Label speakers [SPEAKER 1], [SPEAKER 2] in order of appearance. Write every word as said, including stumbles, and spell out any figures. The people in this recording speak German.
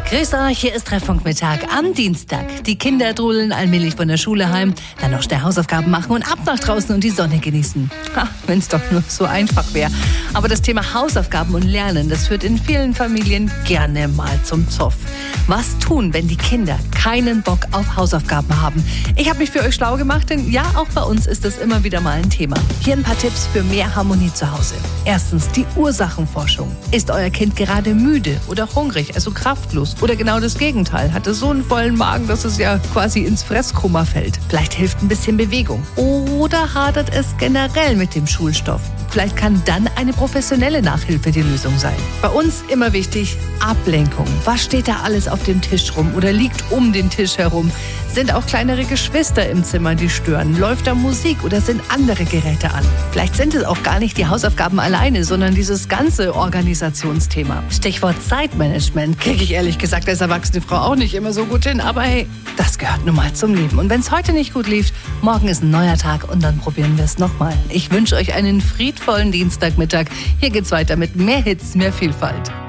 [SPEAKER 1] Grüß euch, hier ist Treffpunktmittag am Dienstag. Die Kinder trudeln allmählich von der Schule heim, dann noch schnell Hausaufgaben machen und ab nach draußen und die Sonne genießen. Ha, wenn's doch nur so einfach wäre. Aber das Thema Hausaufgaben und Lernen, das führt in vielen Familien gerne mal zum Zoff. Was tun, wenn die Kinder keinen Bock auf Hausaufgaben haben? Ich habe mich für euch schlau gemacht, denn ja, auch bei uns ist das immer wieder mal ein Thema. Hier ein paar Tipps für mehr Harmonie zu Hause. Erstens die Ursachenforschung. Ist euer Kind gerade müde oder hungrig, also kraftlos? Oder genau das Gegenteil, hat es so einen vollen Magen, dass es ja quasi ins Fresskoma fällt? Vielleicht hilft ein bisschen Bewegung. Oder hadert es generell mit dem Schulstoff? Vielleicht kann dann eine professionelle Nachhilfe die Lösung sein. Bei uns immer wichtig, Ablenkung. Was steht da alles auf dem Tisch rum oder liegt um den Tisch herum? Sind auch kleinere Geschwister im Zimmer, die stören? Läuft da Musik oder sind andere Geräte an? Vielleicht sind es auch gar nicht die Hausaufgaben alleine, sondern dieses ganze Organisationsthema. Stichwort Zeitmanagement kriege ich ehrlich gesagt als erwachsene Frau auch nicht immer so gut hin. Aber hey, das gehört nun mal zum Leben. Und wenn es heute nicht gut lief, morgen ist ein neuer Tag und dann probieren wir es nochmal. Ich wünsche euch einen friedvollen Dienstagmittag. Hier geht's weiter mit mehr Hits, mehr Vielfalt.